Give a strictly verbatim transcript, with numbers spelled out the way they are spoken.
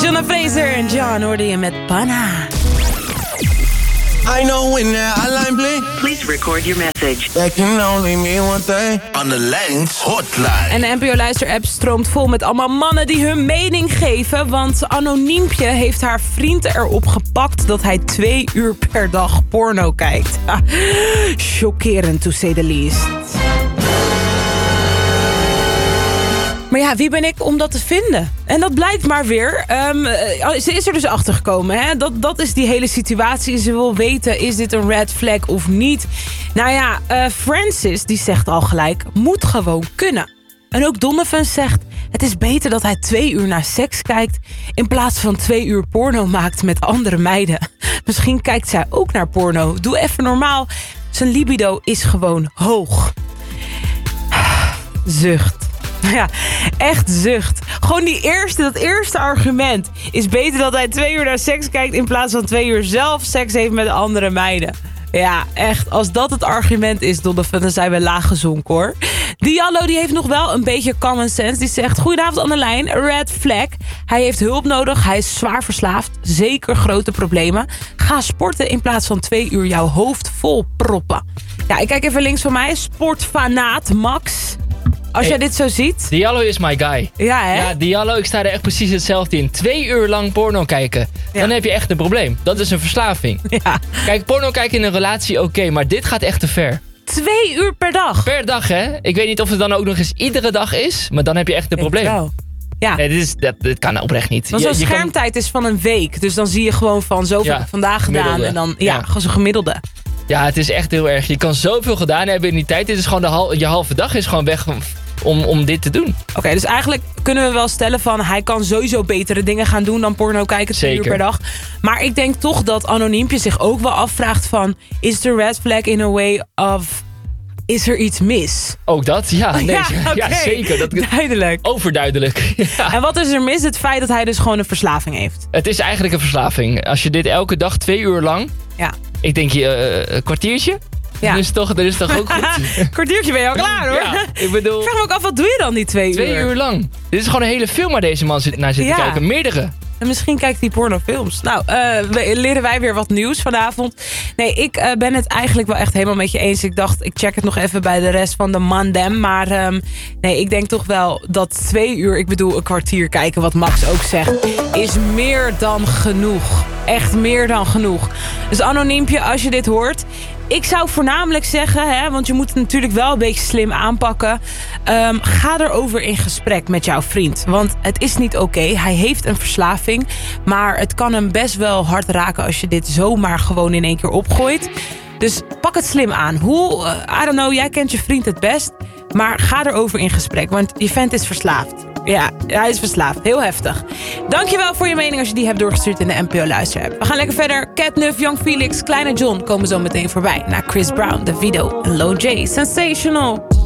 Jonah Fraser en John hoorde je met Panna. I know when that hotline bling. Please record your message. That can only mean one thing. On the Langs Hotline. En de N P O Luister-app stroomt vol met allemaal mannen die hun mening geven. Want Anoniempje heeft haar vriend erop gepakt dat hij twee uur per dag porno kijkt. Chockerend, to say the least. Maar ja, wie ben ik om dat te vinden? En dat blijkt maar weer. Um, ze is er dus achter gekomen. Hè? Dat, dat is die hele situatie. Ze wil weten, is dit een red flag of niet? Nou ja, uh, Francis die zegt al gelijk, moet gewoon kunnen. En ook Donovan zegt, het is beter dat hij twee uur naar seks kijkt... in plaats van twee uur porno maakt met andere meiden. Misschien kijkt zij ook naar porno. Doe even normaal. Zijn libido is gewoon hoog. Zucht. Ja, echt zucht. Gewoon die eerste, dat eerste argument is beter dat hij twee uur naar seks kijkt... in plaats van twee uur zelf seks heeft met andere meiden. Ja, echt. Als dat het argument is, Donovan, dan zijn we laag gezonken, hoor. Diallo die heeft nog wel een beetje common sense. Die zegt, goedenavond aan de lijn, red flag. Hij heeft hulp nodig, hij is zwaar verslaafd. Zeker grote problemen. Ga sporten in plaats van twee uur jouw hoofd vol proppen. Ja, ik kijk even links van mij. Sportfanaat Max... Als jij hey, dit zo ziet... Diallo is my guy. Ja, hè? Ja, Diallo, ik sta er echt precies hetzelfde in. Twee uur lang porno kijken. Ja. Dan heb je echt een probleem. Dat is een verslaving. Ja. Kijk, porno kijken in een relatie oké, okay, maar dit gaat echt te ver. Twee uur per dag? Per dag, hè? Ik weet niet of het dan ook nog eens iedere dag is, maar dan heb je echt een probleem. Wel. Ja. Nee, dit, is, dat, dit kan oprecht niet. Want zo'n schermtijd kan... is van een week. Dus dan zie je gewoon van zoveel ja, vandaag gedaan. Gemiddelde. En dan, ja, ja. gewoon zo'n gemiddelde. Ja, het is echt heel erg. Je kan zoveel gedaan hebben in die tijd. Dit is gewoon de hal, je halve dag is gewoon weg... Om, om dit te doen. Oké, okay, dus eigenlijk kunnen we wel stellen van... hij kan sowieso betere dingen gaan doen dan porno kijken twee uur per dag. Maar ik denk toch dat Anoniempje zich ook wel afvraagt van... is de red flag in a way of... is er iets mis? Ook dat? Ja, nee, ja, okay. ja zeker. Dat, Duidelijk. Overduidelijk. Ja. En wat is er mis? Het feit dat hij dus gewoon een verslaving heeft. Het is eigenlijk een verslaving. Als je dit elke dag twee uur lang... Ja. Ik denk je uh, een kwartiertje... Ja. Dat is toch, dat is toch ook goed? Kwartiertje ben je al klaar, hoor. Ja, ik bedoel... Ik vraag me ook af, wat doe je dan die twee uur? Twee uur lang. Dit is gewoon een hele film waar deze man zit, naar zit ja. te kijken. Meerdere. En misschien kijkt hij pornofilms. Nou, uh, leren wij weer wat nieuws vanavond. Nee, ik uh, ben het eigenlijk wel echt helemaal met je eens. Ik dacht, ik check het nog even bij de rest van de mandem. Maar um, nee, ik denk toch wel dat twee uur, ik bedoel een kwartier kijken, wat Max ook zegt, is meer dan genoeg. Echt meer dan genoeg. Dus Anoniempje, als je dit hoort... Ik zou voornamelijk zeggen, hè, want je moet het natuurlijk wel een beetje slim aanpakken. Um, ga erover in gesprek met jouw vriend. Want het is niet oké. Okay. Hij heeft een verslaving. Maar het kan hem best wel hard raken als je dit zomaar gewoon in één keer opgooit. Dus pak het slim aan. Hoe, uh, I don't know, jij kent je vriend het best. Maar ga erover in gesprek, want je vent is verslaafd. Ja, hij is verslaafd. Heel heftig. Dankjewel voor je mening als je die hebt doorgestuurd in de N P O Luister-app. We gaan lekker verder. Catnuff, Young Felix, Kleine John komen zo meteen voorbij. Na Chris Brown, Davido en Lil J. Sensational.